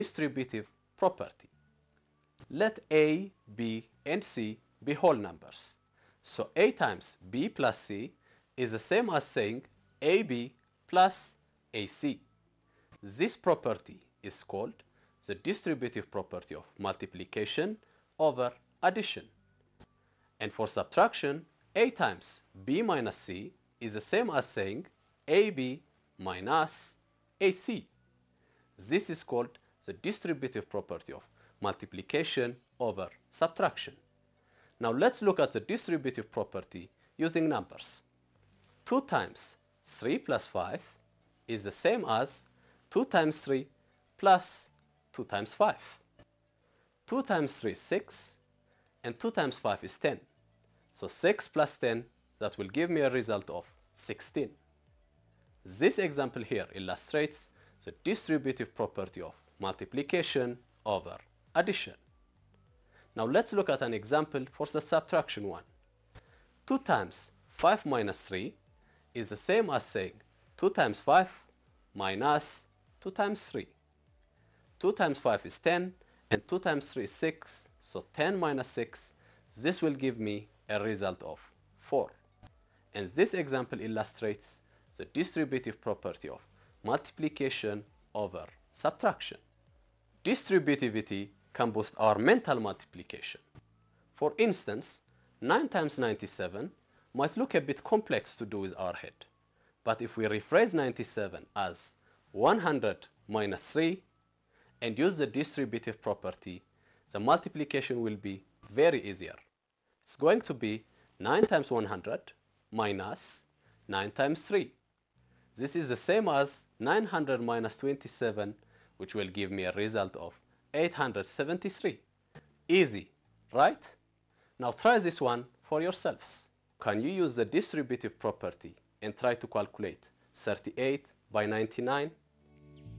distributive property. Let A, B, and C be whole numbers. So A times B plus C is the same as saying AB plus AC. This property is called the distributive property of multiplication over addition. And for subtraction, A times B minus C is the same as saying AB minus AC. This is called the distributive property of multiplication over subtraction. Now let's look at the distributive property using numbers. 2 times 3 plus 5 is the same as 2 times 3 plus 2 times 5. 2 times 3 is 6, and 2 times 5 is 10. So 6 plus 10, that will give me a result of 16. This example here illustrates the distributive property of multiplication over addition. Now let's look at an example for the subtraction one. 2 times 5 minus 3 is the same as saying 2 times 5 minus 2 times 3. 2 times 5 is 10, and 2 times 3 is 6, so 10 minus 6, this will give me a result of 4. And this example illustrates the distributive property of multiplication over subtraction. Distributivity can boost our mental multiplication. For instance, 9 times 97 might look a bit complex to do with our head. But if we rephrase 97 as 100 minus 3 and use the distributive property, the multiplication will be very easier. It's going to be 9 times 100 minus 9 times 3. This is the same as 900 minus 27, which will give me a result of 873. Easy, right? Now try this one for yourselves. Can you use the distributive property and try to calculate 38 by 99?